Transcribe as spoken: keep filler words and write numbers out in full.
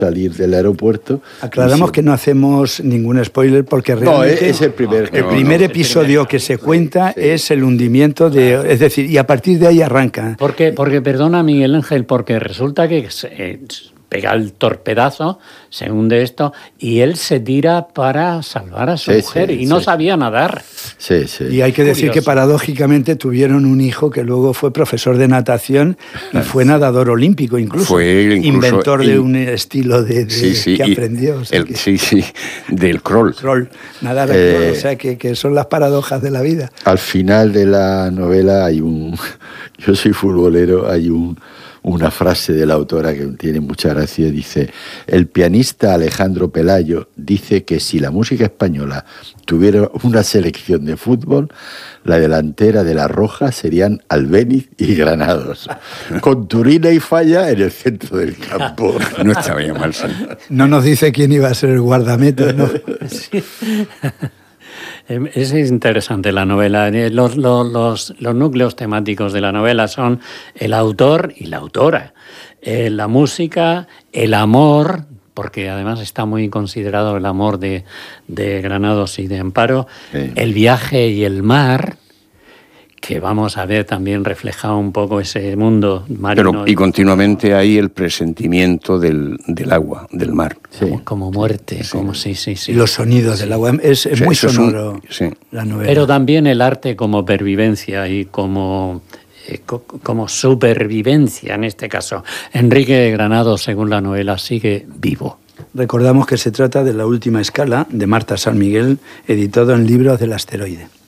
salir del aeropuerto. Aclaramos sí. que no hacemos ningún spoiler porque realmente... No, es el primer... El no, primer no, episodio no, que se cuenta sí. es el hundimiento de... Es decir, y a partir de ahí arranca. Porque, porque perdona, Miguel Ángel, porque resulta que se, pega el torpedazo, se hunde esto, y él se tira para salvar a su sí, mujer, sí, y no sí. sabía nadar. Sí, sí. Y hay que decir Curioso. que paradójicamente tuvieron un hijo que luego fue profesor de natación y fue nadador olímpico incluso. Fue incluso inventor de in... un estilo de, de sí, sí, que aprendió. O sea, el, que... Sí, sí, del crawl. Crawl, nadar al Eh... crawl, o sea que, que son las paradojas de la vida. Al final de la novela hay un... Yo soy futbolero, hay un... una frase de la autora que tiene mucha gracia, dice: el pianista Alejandro Pelayo dice que si la música española tuviera una selección de fútbol, la delantera de La Roja serían Albéniz y Granados, con Turina y Falla en el centro del campo. No estaba bien mal. Sí. No nos dice quién iba a ser el guardameta, ¿no? Sí. Es interesante la novela. Los, los, los, los núcleos temáticos de la novela son el autor y la autora, eh, la música, el amor, porque además está muy considerado el amor de, de Granados y de Amparo, sí. El viaje y el mar, que vamos a ver también reflejado un poco ese mundo marino. Pero, y continuamente hay el presentimiento del, del agua, del mar. Sí. Como, como muerte, sí. como sí, sí, sí. Y los sonidos sí. del agua, es, es sí, muy sonoro un, sí. la novela. Pero también el arte como pervivencia y como, eh, co, como supervivencia en este caso. Enrique Granados, según la novela, sigue vivo. Recordamos que se trata de La última escala, de Marta San Miguel, editado en Libros del Asteroide.